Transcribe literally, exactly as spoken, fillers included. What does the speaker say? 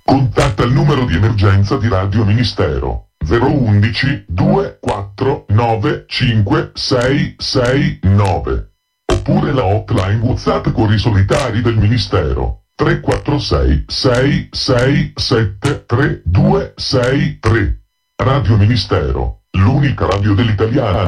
Contatta il numero di emergenza di Radio Ministero zero undici due quattro nove cinque sei sei nove oppure la hotline WhatsApp Cori Solitari del Ministero tre quattro sei sei sei sette tre due sei tre. Radio Ministero, l'unica radio dell'italiana.